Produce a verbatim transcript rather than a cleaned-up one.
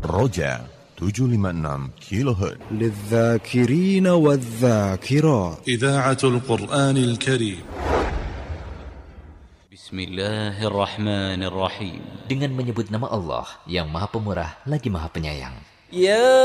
Roja tujuh lima enam kilohertz. للذاكرين والذاكرات. إذاعة القرآن الكريم. Bismillahirrahmanirrahim. Dengan menyebut nama Allah yang Maha Pemurah lagi Maha Penyayang. Ya